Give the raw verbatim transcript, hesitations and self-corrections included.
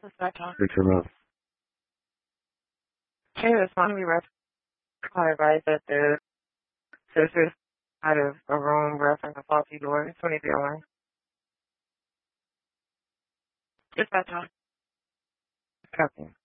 that talk? Fix him up. Hey, this one we ref advised that the sisters out of a room reference a faulty door. twenty-three oh one. Just that talk. Copy.